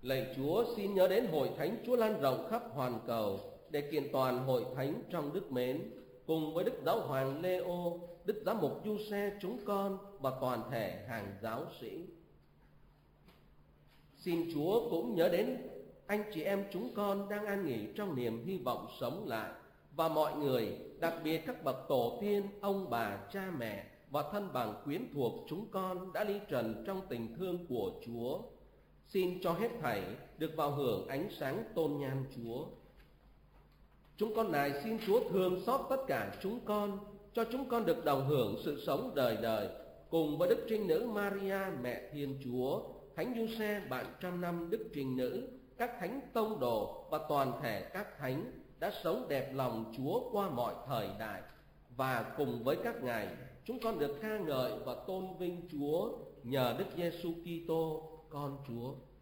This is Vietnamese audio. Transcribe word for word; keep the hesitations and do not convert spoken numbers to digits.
Lạy Chúa, xin nhớ đến hội thánh Chúa lan rộng khắp hoàn cầu để kiện toàn hội thánh trong đức mến, cùng với Đức Giáo Hoàng Leo, Đức Giám mục Giuse chúng con và toàn thể hàng giáo sĩ. Xin Chúa cũng nhớ đến anh chị em chúng con đang an nghỉ trong niềm hy vọng sống lại, và mọi người, đặc biệt các bậc tổ tiên, ông bà, cha mẹ và thân bằng quyến thuộc chúng con đã ly trần trong tình thương của Chúa. Xin cho hết thảy được vào hưởng ánh sáng tôn nhan Chúa. Chúng con này xin Chúa thương xót tất cả chúng con, cho chúng con được đồng hưởng sự sống đời đời cùng với Đức Trinh Nữ Maria mẹ Thiên Chúa, Thánh Giuse bạn trăm năm Đức Trinh Nữ, các thánh tông đồ và toàn thể các thánh đã sống đẹp lòng Chúa qua mọi thời đại. Và cùng với các ngài, chúng con được ca ngợi và tôn vinh Chúa nhờ Đức Giêsu Kitô con Chúa.